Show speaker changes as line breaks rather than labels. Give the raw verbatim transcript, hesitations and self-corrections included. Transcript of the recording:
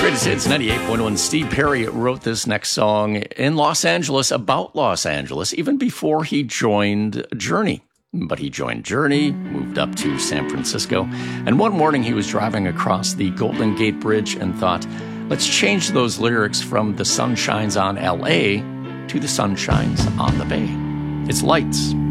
Greatest Hits ninety-eight point one. Steve Perry wrote this next song in Los Angeles about Los Angeles even before he joined Journey. But he joined Journey, moved up to San Francisco, and one morning he was driving across the Golden Gate Bridge and thought, let's change those lyrics from The Sun Shines on L A to The Sun Shines on the Bay. It's Lights